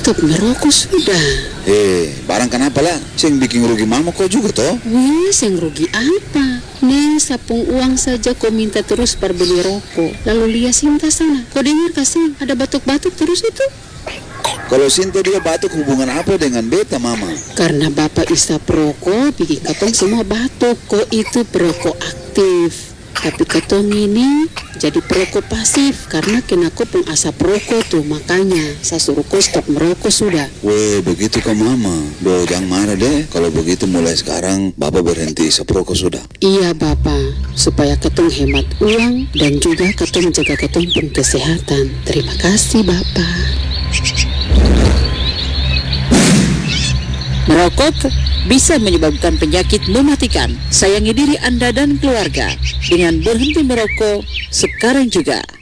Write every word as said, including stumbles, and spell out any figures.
stop merokok sudah. Eh, barang kenapa lah? Sing bikin rugi mama kau juga toh? Wis, yang rugi apa? Neng sapung uang saja kau minta terus perbeli rokok. Lalu lihat Sinta sana. Kau dengar kasih ada batuk-batuk terus itu? Kalau Sinta dia batuk hubungan apa dengan beta mama? Karena bapak isap rokok, bikin katong semua batuk. Kau itu perokok aktif. Tapi katong ini jadi perokok pasif karena kena kopong asap rokok tuh. Makanya saya suruh kau stop merokok sudah. Weh, begitu ke mama. Doh, jangan marah deh. Kalau begitu mulai sekarang bapak berhenti isap rokok sudah. Iya bapak, supaya katong hemat uang dan juga katong jaga katong pun kesehatan. Terima kasih bapak. Merokok bisa menyebabkan penyakit mematikan. Sayangi diri Anda dan keluarga dengan berhenti merokok sekarang juga.